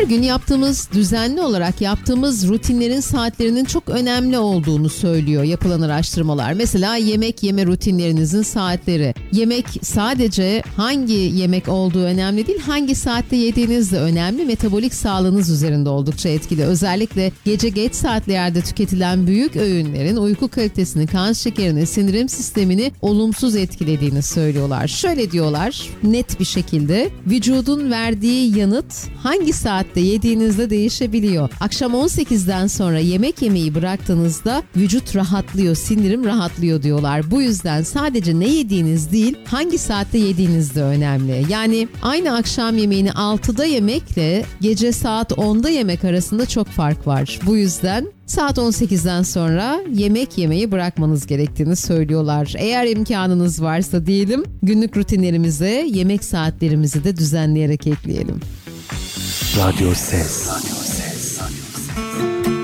Her gün düzenli olarak yaptığımız rutinlerin saatlerinin çok önemli olduğunu söylüyor yapılan araştırmalar. Mesela yemek yeme rutinlerinizin saatleri. Yemek sadece hangi yemek olduğu önemli değil, hangi saatte yediğiniz de önemli. Metabolik sağlığınız üzerinde oldukça etkili. Özellikle gece geç saatlerde tüketilen büyük öğünlerin uyku kalitesini, kan şekerini, sindirim sistemini olumsuz etkilediğini söylüyorlar. Şöyle diyorlar net bir şekilde, vücudun verdiği yanıt hangi saatte yediğinizde değişebiliyor. Akşam 18'den sonra yemek yemeyi bıraktığınızda vücut rahatlıyor, sindirim rahatlıyor diyorlar. Bu yüzden sadece ne yediğiniz değil, hangi saatte yediğiniz de önemli. Yani aynı akşam yemeğini 6'da yemekle gece saat 10'da yemek arasında çok fark var. Bu yüzden saat 18'den sonra yemek yemeyi bırakmanız gerektiğini söylüyorlar. Eğer imkanınız varsa diyelim, günlük rutinlerimize yemek saatlerimizi de düzenleyerek ekleyelim. Radyo Ses.